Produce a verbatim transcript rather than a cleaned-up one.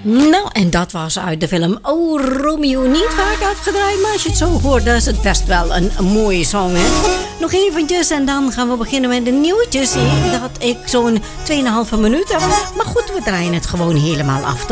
Nou, en dat was uit de film Oh Romeo. Niet vaak afgedraaid, maar als je het zo hoort, dan is het best wel een, een mooie song, hè? Nog eventjes en dan gaan we beginnen met de nieuwtjes. Dat ik zo'n twee komma vijf minuut heb. Maar goed, we draaien het gewoon helemaal af.